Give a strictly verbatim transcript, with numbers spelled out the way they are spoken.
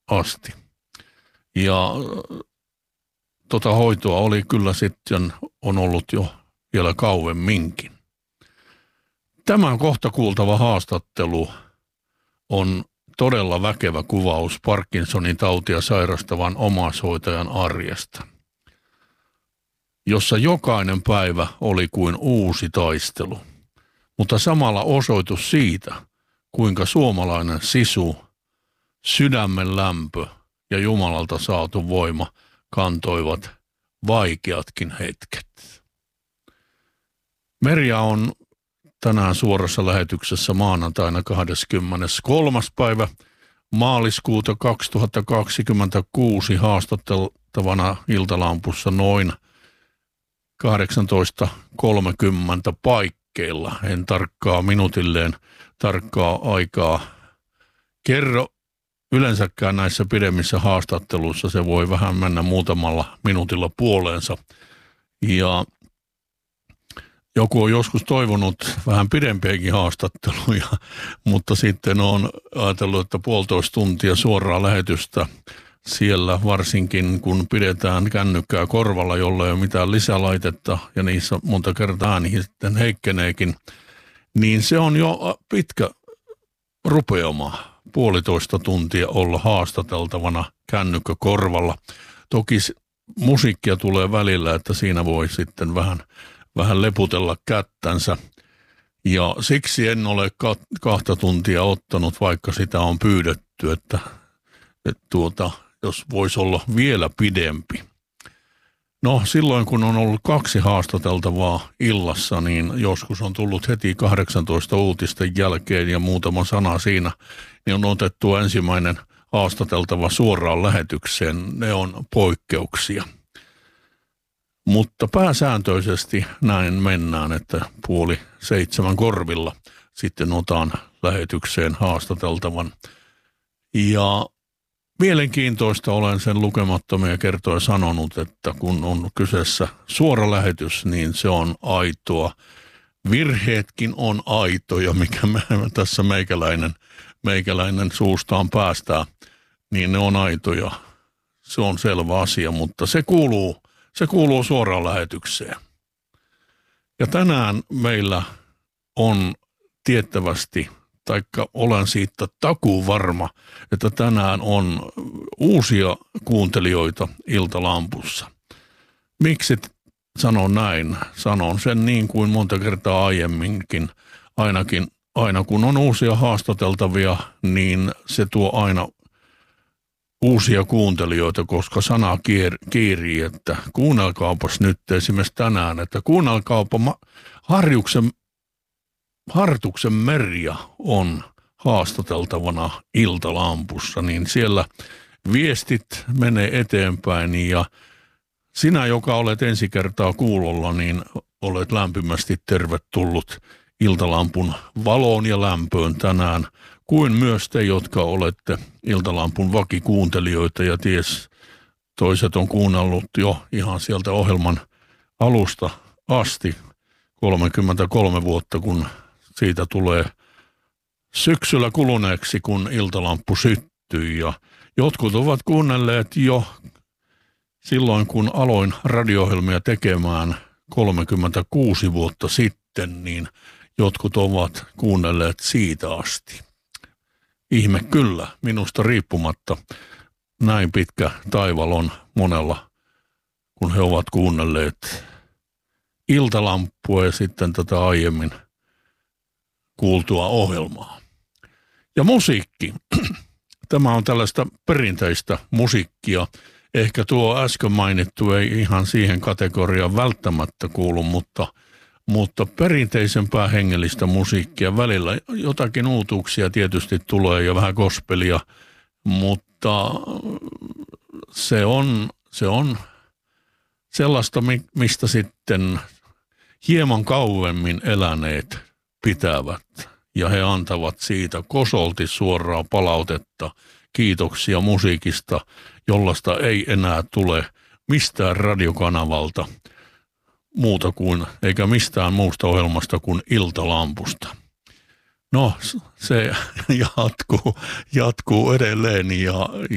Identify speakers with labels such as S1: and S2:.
S1: asti. Ja tota hoitoa oli kyllä sitten, on ollut jo vielä kauemminkin. Tämän kohta kuultava haastattelu on todella väkevä kuvaus Parkinsonin tautia sairastavan omaishoitajan arjesta, jossa jokainen päivä oli kuin uusi taistelu, mutta samalla osoitus siitä, kuinka suomalainen sisu, sydämen lämpö ja Jumalalta saatu voima kantoivat vaikeatkin hetket. Merja on tänään suorassa lähetyksessä maanantaina kahdeskymmeneskolmas päivä maaliskuuta kaksituhattakaksikymmentäkuusi haastatteltavana Iltalampussa noin kahdeksantoista kolmekymmentä paikkeilla. En tarkkaa minuutilleen tarkkaa aikaa kerro. Yleensäkään näissä pidemmissä haastatteluissa se voi vähän mennä muutamalla minuutilla puoleensa. Ja joku on joskus toivonut vähän pidempiäkin haastatteluja, mutta sitten on ajatellut, että puolitoista tuntia suoraa lähetystä siellä, varsinkin kun pidetään kännykkää korvalla, jolla ei ole mitään lisälaitetta ja niissä monta kertaa ääni sitten heikkeneekin, niin se on jo pitkä rupeama puolitoista tuntia olla haastateltavana kännykkä korvalla. Toki musiikkia tulee välillä, että siinä voi sitten vähän vähän leputella kättänsä. Ja siksi en ole kahta tuntia ottanut, vaikka sitä on pyydetty, että, että tuota, jos voisi olla vielä pidempi. No silloin, kun on ollut kaksi haastateltavaa illassa, niin joskus on tullut heti kahdeksantoista uutisten jälkeen ja muutama sana siinä, niin on otettu ensimmäinen haastateltava suoraan lähetykseen. Ne on poikkeuksia. Mutta pääsääntöisesti näin mennään, että puoli seitsemän korvilla sitten otan lähetykseen haastateltavan. Ja mielenkiintoista olen sen lukemattomia kertoja sanonut, että kun on kyseessä suora lähetys, niin se on aitoa. Virheetkin on aitoja, mikä me tässä meikäläinen, meikäläinen suustaan päästää, niin ne on aitoja. Se on selvä asia, mutta se kuuluu. Se kuuluu suoraan lähetykseen. Ja tänään meillä on tiettävästi, taikka olen siitä takuu varma, että tänään on uusia kuuntelijoita Iltalampussa. Miksi sanon näin? Sanon sen niin kuin monta kertaa aiemminkin. Ainakin, aina kun on uusia haastateltavia, niin se tuo aina uusia kuuntelijoita, koska sana kier, kiirii, että kuunnelkaapas nyt esimerkiksi tänään, että kuunnelkaapa ma, Harjuksen, Hartuksen Merja on haastateltavana Iltalampussa, niin siellä viestit menee eteenpäin ja sinä, joka olet ensi kertaa kuulolla, niin olet lämpimästi tervetullut Iltalampun valoon ja lämpöön tänään, kuin myös te, jotka olette Iltalampun vakikuuntelijoita ja ties toiset on kuunnellut jo ihan sieltä ohjelman alusta asti kolmekymmentäkolme vuotta, kun siitä tulee syksyllä kuluneeksi, kun Iltalampu syttyi ja jotkut ovat kuunnelleet jo silloin, kun aloin radio-ohjelmia tekemään kolmekymmentäkuusi vuotta sitten, niin jotkut ovat kuunnelleet siitä asti. Ihme kyllä, minusta riippumatta näin pitkä taival on monella, kun he ovat kuunnelleet Iltalampua ja sitten tätä aiemmin kuultua ohjelmaa. Ja musiikki. Tämä on tällaista perinteistä musiikkia. Ehkä tuo äsken mainittu ei ihan siihen kategoriaan välttämättä kuulu, mutta Mutta perinteisempää hengellistä musiikkia välillä. Jotakin uutuuksia tietysti tulee ja vähän gospelia, mutta se on, se on sellaista, mistä sitten hieman kauemmin eläneet pitävät. Ja he antavat siitä kosolti suoraa palautetta, kiitoksia musiikista, jollaista ei enää tule mistään radiokanavalta. Muuta kuin, eikä mistään muusta ohjelmasta kuin Iltalampusta. No, se jatkuu, jatkuu edelleen ja